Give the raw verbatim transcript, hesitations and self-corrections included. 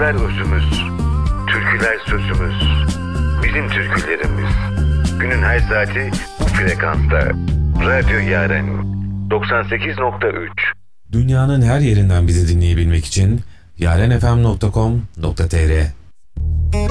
Sözler özümüz, türküler sözümüz, bizim türkülerimiz. Günün her saati bu frekansta. Radyo Yaren doksan sekiz nokta üç. Dünyanın her yerinden bizi dinleyebilmek için yarenfm nokta com nokta tr